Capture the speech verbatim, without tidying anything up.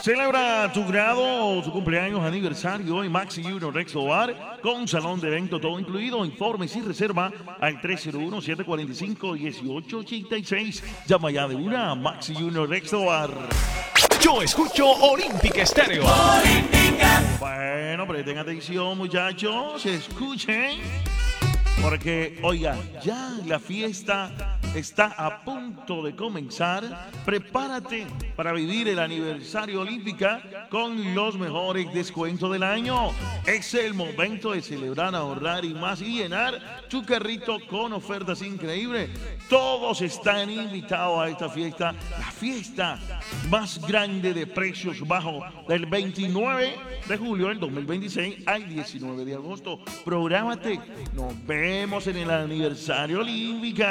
Celebra tu grado o tu cumpleaños aniversario en Maxi Junior Resto Bar con salón de evento todo incluido. Informes y reserva al tres cero uno, siete cuatro cinco, uno ocho ocho seis. Llama ya de una a Maxi Junior Resto Bar. Yo escucho Olímpica Estéreo. Olímpica. Bueno, presten atención, muchachos. Escuchen. Porque, oiga, ya la fiesta está a punto de comenzar. Prepárate para vivir el aniversario Olímpica con los mejores descuentos del año. Es el momento de celebrar, ahorrar y más y llenar tu carrito con ofertas increíbles. Todos están invitados a esta fiesta, la fiesta más grande de precios bajos del veintinueve de julio del dos mil veintiséis al diecinueve de agosto. Prográmate. Nos vemos en el aniversario Olímpica.